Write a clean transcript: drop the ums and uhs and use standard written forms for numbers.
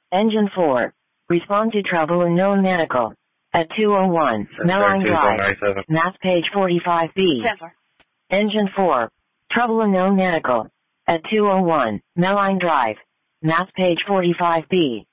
Engine 4. Respond to trouble unknown medical. At 201, Melline Drive. Mass page 45B. Engine 4. Trouble unknown medical. At 201, Melline Drive. Mass page 45B.